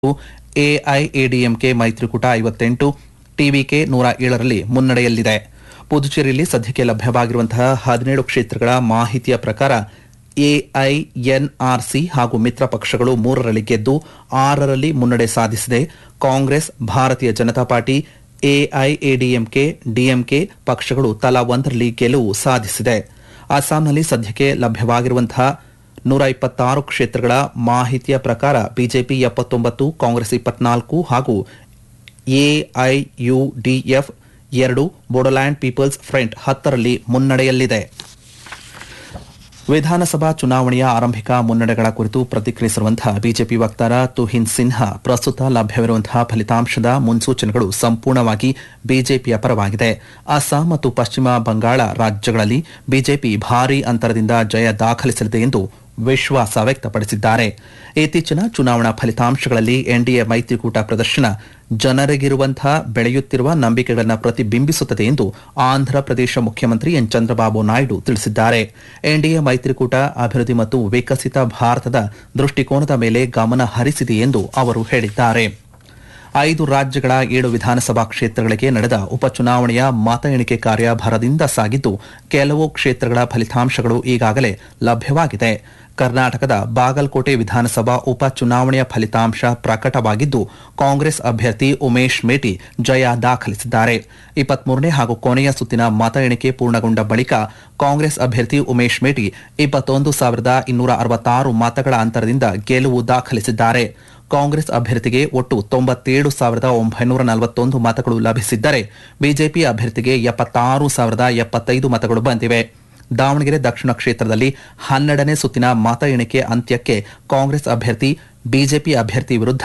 ಎಐಎಡಿಎಂಕೆ ಮೈತ್ರಿಕೂಟ 58, ಟಿವಿಕೆ 107ರಲ್ಲಿ ಮುನ್ನಡೆಯಲ್ಲಿದೆ. ಪುದುಚೇರಿಯಲ್ಲಿ ಸದ್ಯಕ್ಕೆ ಲಭ್ಯವಾಗಿರುವಂತಹ 17 ಕ್ಷೇತ್ರಗಳ ಮಾಹಿತಿಯ ಪ್ರಕಾರ ಎಐಎನ್ಆರ್ಸಿ ಹಾಗೂ ಮಿತ್ರ ಪಕ್ಷಗಳು 3ರಲ್ಲಿ ಗೆದ್ದು 6ರಲ್ಲಿ ಮುನ್ನಡೆ ಸಾಧಿಸಿದೆ. ಕಾಂಗ್ರೆಸ್, ಭಾರತೀಯ ಜನತಾ ಪಾರ್ಟಿ, ಎಐಎಡಿಎಂಕೆ, ಡಿಎಂಕೆ ಪಕ್ಷಗಳು ತಲಾ 1ರಲ್ಲಿ ಗೆಲುವು ಸಾಧಿಸಿದೆ. ಅಸ್ಸಾಂನಲ್ಲಿ ಸದ್ಯಕ್ಕೆ ಲಭ್ಯವಾಗಿರುವಂತಹ 126 ಕ್ಷೇತ್ರಗಳ ಮಾಹಿತಿಯ ಪ್ರಕಾರ ಬಿಜೆಪಿ 79, ಕಾಂಗ್ರೆಸ್ 24 ಹಾಗೂ ಎಐಯುಡಿಎಫ್ 2, ಬೋಡೋಲ್ಯಾಂಡ್ ಪೀಪಲ್ಸ್ ಫ್ರಂಟ್ 10ರಲ್ಲಿ ಮುನ್ನಡೆಯಲ್ಲಿದೆ. ವಿಧಾನಸಭಾ ಚುನಾವಣೆಯ ಆರಂಭಿಕ ಮುನ್ನಡೆಗಳ ಕುರಿತು ಪ್ರತಿಕ್ರಿಯಿಸಿರುವಂತಹ ಬಿಜೆಪಿ ವಕ್ತಾರ ತುಹಿನ್ ಸಿನ್ಹಾ, ಪ್ರಸ್ತುತ ಲಭ್ಯವಿರುವಂತಹ ಫಲಿತಾಂಶದ ಮುನ್ಸೂಚನೆಗಳು ಸಂಪೂರ್ಣವಾಗಿ ಬಿಜೆಪಿಯ ಪರವಾಗಿದೆ. ಅಸ್ಸಾಂ ಮತ್ತು ಪಶ್ಚಿಮ ಬಂಗಾಳ ರಾಜ್ಯಗಳಲ್ಲಿ ಬಿಜೆಪಿ ಭಾರೀ ಅಂತರದಿಂದ ಜಯ ದಾಖಲಿಸಲಿದೆ ಎಂದು ವಿಶ್ವಾಸ ವ್ಯಕ್ತಪಡಿಸಿದ್ದಾರೆ. ಇತ್ತೀಚಿನ ಚುನಾವಣಾ ಫಲಿತಾಂಶಗಳಲ್ಲಿ ಎನ್ಡಿಎ ಮೈತ್ರಿಕೂಟ ಪ್ರದರ್ಶನ ಜನರಿಗಿರುವಂತಹ ಬೆಳೆಯುತ್ತಿರುವ ನಂಬಿಕೆಗಳನ್ನು ಪ್ರತಿಬಿಂಬಿಸುತ್ತದೆ ಎಂದು ಆಂಧ್ರಪ್ರದೇಶ ಮುಖ್ಯಮಂತ್ರಿ ಎನ್ ಚಂದ್ರಬಾಬು ನಾಯ್ಡು ತಿಳಿಸಿದ್ದಾರೆ. ಎನ್ಡಿಎ ಮೈತ್ರಿಕೂಟ ಅಭಿವೃದ್ಧಿ ಮತ್ತು ವಿಕಸಿತ ಭಾರತದ ದೃಷ್ಟಿಕೋನದ ಮೇಲೆ ಗಮನ ಹರಿಸಿದೆ ಎಂದು ಅವರು ಹೇಳಿದ್ದಾರೆ. 5 ರಾಜ್ಯಗಳ 7 ವಿಧಾನಸಭಾ ಕ್ಷೇತ್ರಗಳಿಗೆ ನಡೆದ ಉಪಚುನಾವಣೆಯ ಮತ ಎಣಿಕೆ ಕಾರ್ಯ ಭರದಿಂದ ಸಾಗಿದ್ದು, ಕೆಲವು ಕ್ಷೇತ್ರಗಳ ಫಲಿತಾಂಶಗಳು ಈಗಾಗಲೇ ಲಭ್ಯವಾಗಿದೆ. ಕರ್ನಾಟಕದ ಬಾಗಲಕೋಟೆ ವಿಧಾನಸಭಾ ಉಪಚುನಾವಣೆಯ ಫಲಿತಾಂಶ ಪ್ರಕಟವಾಗಿದ್ದು, ಕಾಂಗ್ರೆಸ್ ಅಭ್ಯರ್ಥಿ ಉಮೇಶ್ ಮೇಟಿ ಜಯ ದಾಖಲಿಸಿದ್ದಾರೆ. 23ನೇ ಹಾಗೂ ಕೊನೆಯ ಸುತ್ತಿನ ಮತ ಎಣಿಕೆ ಪೂರ್ಣಗೊಂಡ ಬಳಿಕ ಕಾಂಗ್ರೆಸ್ ಅಭ್ಯರ್ಥಿ ಉಮೇಶ್ ಮೇಟಿ 21,266 ಮತಗಳ ಅಂತರದಿಂದ ಗೆಲುವು ದಾಖಲಿಸಿದ್ದಾರೆ. ಕಾಂಗ್ರೆಸ್ ಅಭ್ಯರ್ಥಿಗೆ ಒಟ್ಟು 97,941 ಮತಗಳು ಲಭಿಸಿದ್ದರೆ, ಬಿಜೆಪಿ ಅಭ್ಯರ್ಥಿಗೆ 76,075 ಮತಗಳು ಬಂದಿವೆ. ದಾವಣಗೆರೆ ದಕ್ಷಿಣ ಕ್ಷೇತ್ರದಲ್ಲಿ 12ನೇ ಸುತ್ತಿನ ಮತ ಎಣಿಕೆ ಅಂತ್ಯಕ್ಕೆ ಕಾಂಗ್ರೆಸ್ ಅಭ್ಯರ್ಥಿ ಬಿಜೆಪಿ ಅಭ್ಯರ್ಥಿ ವಿರುದ್ಧ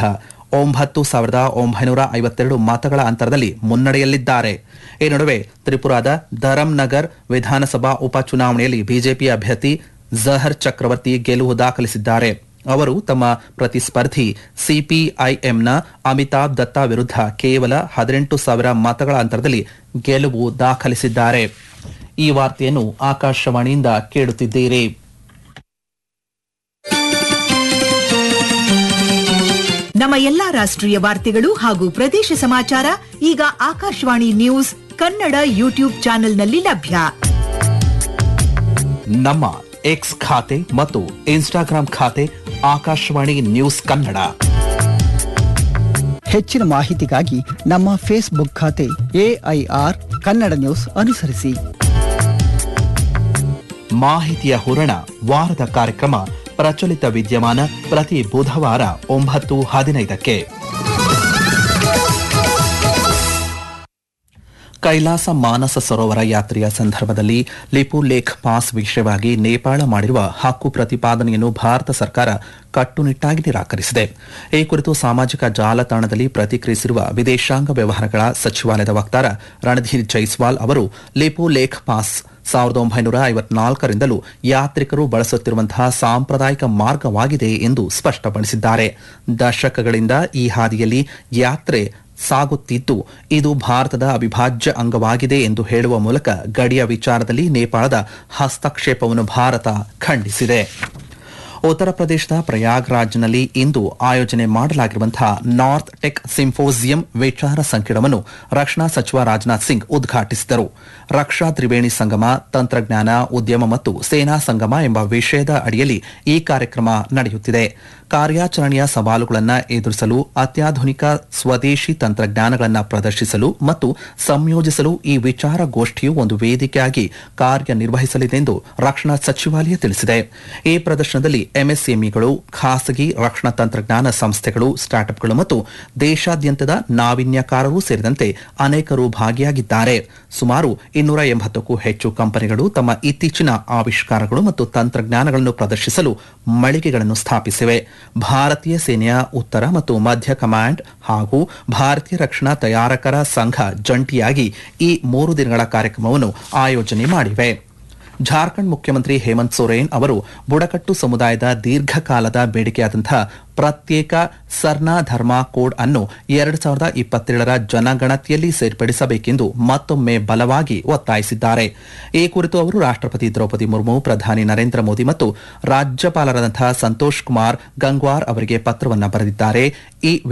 9,952 ಮತಗಳ ಅಂತರದಲ್ಲಿ ಮುನ್ನಡೆಯಲ್ಲಿದ್ದಾರೆ. ಈ ನಡುವೆ ತ್ರಿಪುರಾದ ಧರಂನಗರ್ ವಿಧಾನಸಭಾ ಉಪಚುನಾವಣೆಯಲ್ಲಿ ಬಿಜೆಪಿ ಅಭ್ಯರ್ಥಿ ಜಹರ್ ಚಕ್ರವರ್ತಿ ಗೆಲುವು ದಾಖಲಿಸಿದ್ದಾರೆ. ಅವರು ತಮ್ಮ ಪ್ರತಿಸ್ಪರ್ಧಿ ಸಿಪಿಐಎಂನ ಅಮಿತಾಬ್ ದತ್ತಾ ವಿರುದ್ಧ ಕೇವಲ 18,000 ಮತಗಳ ಅಂತರದಲ್ಲಿ ಗೆಲುವು ದಾಖಲಿಸಿದ್ದಾರೆ. ಈ ವಾರ್ತೆಯನ್ನು ಆಕಾಶವಾಣಿಯಿಂದ ಕೇಳುತ್ತಿದ್ದೀರಿ. ನಮ್ಮ ಎಲ್ಲಾ ರಾಷ್ಟ್ರೀಯ ವಾರ್ತೆಗಳು ಹಾಗೂ ಪ್ರದೇಶ ಸಮಾಚಾರ ಈಗ ಆಕಾಶವಾಣಿ ನ್ಯೂಸ್ ಕನ್ನಡ ಯೂಟ್ಯೂಬ್ ಚಾನೆಲ್ನಲ್ಲಿ ಲಭ್ಯ. ನಮ್ಮ ಎಕ್ಸ್ ಖಾತೆ ಮತ್ತು ಇನ್ಸ್ಟಾಗ್ರಾಂ ಖಾತೆ ಆಕಾಶವಾಣಿ ನ್ಯೂಸ್ ಕನ್ನಡ. ಹೆಚ್ಚಿನ ಮಾಹಿತಿಗಾಗಿ ನಮ್ಮ ಫೇಸ್ಬುಕ್ ಖಾತೆ ಎಐಆರ್ ಕನ್ನಡ ನ್ಯೂಸ್ ಅನುಸರಿಸಿ. ಮಾಹಿತಿಯ ಹೂರಣ ವಾರದ ಕಾರ್ಯಕ್ರಮ ಪ್ರಚಲಿತ ವಿದ್ಯಮಾನ ಪ್ರತಿ ಬುಧವಾರ 9:15ಕ್ಕೆ. ಕೈಲಾಸ ಮಾನಸ ಸರೋವರ ಯಾತ್ರೆಯ ಸಂದರ್ಭದಲ್ಲಿ ಲಿಪು ಲೇಖ್ ಪಾಸ್ ವಿಷಯವಾಗಿ ನೇಪಾಳ ಮಾಡಿರುವ ಹಕ್ಕು ಪ್ರತಿಪಾದನೆಯನ್ನು ಭಾರತ ಸರ್ಕಾರ ಕಟ್ಟುನಿಟ್ಟಾಗಿ ನಿರಾಕರಿಸಿದೆ. ಈ ಕುರಿತು ಸಾಮಾಜಿಕ ಜಾಲತಾಣದಲ್ಲಿ ಪ್ರತಿಕ್ರಿಯಿಸಿರುವ ವಿದೇಶಾಂಗ ವ್ಯವಹಾರಗಳ ಸಚಿವಾಲಯದ ವಕ್ತಾರ ರಣಧೀರ್ ಜೈಸ್ವಾಲ್ ಅವರು, ಲಿಪು ಲೇಖ್ ಪಾಸ್ 1954ರಿಂದಲೂ ಯಾತ್ರಿಕರು ಬಳಸುತ್ತಿರುವಂತಹ ಸಾಂಪ್ರದಾಯಿಕ ಮಾರ್ಗವಾಗಿದೆ ಎಂದು ಸ್ಪಷ್ಟಪಡಿಸಿದ್ದಾರೆ. ದಶಕಗಳಿಂದ ಈ ಹಾದಿಯಲ್ಲಿ ಯಾತ್ರೆ ಸಾಗುತ್ತಿದ್ದು, ಇದು ಭಾರತದ ಅವಿಭಾಜ್ಯ ಅಂಗವಾಗಿದೆ ಎಂದು ಹೇಳುವ ಮೂಲಕ ಗಡಿಯ ವಿಚಾರದಲ್ಲಿ ನೇಪಾಳದ ಹಸ್ತಕ್ಷೇಪವನ್ನು ಭಾರತ ಖಂಡಿಸಿದೆ. ಉತ್ತರ ಪ್ರದೇಶದ ಪ್ರಯಾಗ್ರಾಜ್ನಲ್ಲಿ ಇಂದು ಆಯೋಜನೆ ಮಾಡಲಾಗಿರುವಂತಹ ನಾರ್ತ್ ಟೆಕ್ ಸಿಂಫೋಸಿಯಂ ವಿಚಾರ ಸಂಕಿರಣವನ್ನು ರಕ್ಷಣಾ ಸಚಿವ ರಾಜನಾಥ್ ಸಿಂಗ್ ಉದ್ಘಾಟಿಸಿದರು. ರಕ್ಷಾ ತ್ರಿವೇಣಿ ಸಂಗಮ, ತಂತ್ರಜ್ಞಾನ, ಉದ್ಯಮ ಮತ್ತು ಸೇನಾ ಸಂಗಮ ಎಂಬ ವಿಷಯದ ಅಡಿಯಲ್ಲಿ ಈ ಕಾರ್ಯಕ್ರಮ ನಡೆಯುತ್ತಿದೆ. ಕಾರ್ಯಾಚರಣೆಯ ಸವಾಲುಗಳನ್ನು ಎದುರಿಸಲು ಅತ್ಯಾಧುನಿಕ ಸ್ವದೇಶಿ ತಂತ್ರಜ್ಞಾನಗಳನ್ನು ಪ್ರದರ್ಶಿಸಲು ಮತ್ತು ಸಂಯೋಜಿಸಲು ಈ ವಿಚಾರಗೋಷ್ಠಿಯು ಒಂದು ವೇದಿಕೆಯಾಗಿ ಕಾರ್ಯನಿರ್ವಹಿಸಲಿದೆ ಎಂದು ರಕ್ಷಣಾ ಸಚಿವಾಲಯ ತಿಳಿಸಿದೆ. ಈ ಪ್ರದರ್ಶನದಲ್ಲಿ ಎಂಎಸ್ಎಂಇಗಳು, ಖಾಸಗಿ ರಕ್ಷಣಾ ತಂತ್ರಜ್ಞಾನ ಸಂಸ್ಥೆಗಳು, ಸ್ಟಾರ್ಟ್ಅಪ್ಗಳು ಮತ್ತು ದೇಶಾದ್ಯಂತದ ನಾವೀನ್ಯಕಾರರು ಸೇರಿದಂತೆ ಅನೇಕರು ಭಾಗಿಯಾಗಿದ್ದಾರೆ. ಸುಮಾರು 280ಕ್ಕೂ ಹೆಚ್ಚು ಕಂಪನಿಗಳು ತಮ್ಮ ಇತ್ತೀಚಿನ ಆವಿಷ್ಕಾರಗಳು ಮತ್ತು ತಂತ್ರಜ್ಞಾನಗಳನ್ನು ಪ್ರದರ್ಶಿಸಲು ಮಳಿಗೆಗಳನ್ನು ಸ್ಥಾಪಿಸಿವೆ. ಭಾರತೀಯ ಸೇನೆಯ ಉತ್ತರ ಮತ್ತು ಮಧ್ಯ ಕಮಾಂಡ್ ಹಾಗೂ ಭಾರತೀಯ ರಕ್ಷಣಾ ತಯಾರಕರ ಸಂಘ ಜಂಟಿಯಾಗಿ ಈ 3 ದಿನಗಳ ಕಾರ್ಯಕ್ರಮವನ್ನು ಆಯೋಜನೆ ಮಾಡಿವೆ. ಜಾರ್ಖಂಡ್ ಮುಖ್ಯಮಂತ್ರಿ ಹೇಮಂತ್ ಸೊರೇನ್ ಅವರು ಬುಡಕಟ್ಟು ಸಮುದಾಯದ ದೀರ್ಘಕಾಲದ ಬೇಡಿಕೆಯಾದಂತಹ ಪ್ರತ್ಯೇಕ ಸರ್ನಾ ಧರ್ಮ ಕೋಡ್ ಅನ್ನು 2027ರ ಜನಗಣತಿಯಲ್ಲಿ ಸೇರ್ಪಡಿಸಬೇಕೆಂದು ಮತ್ತೊಮ್ಮೆ ಬಲವಾಗಿ ಒತ್ತಾಯಿಸಿದ್ದಾರೆ. ಈ ಕುರಿತು ಅವರು ರಾಷ್ಟ್ರಪತಿ ದ್ರೌಪದಿ ಮುರ್ಮು, ಪ್ರಧಾನಿ ನರೇಂದ್ರ ಮೋದಿ ಮತ್ತು ರಾಜ್ಯಪಾಲರಾದಂತಹ ಸಂತೋಷ್ ಕುಮಾರ್ ಗಂಗ್ವಾರ್ ಅವರಿಗೆ ಪತ್ರವನ್ನು ಬರೆದಿದ್ದಾರೆ. ಈ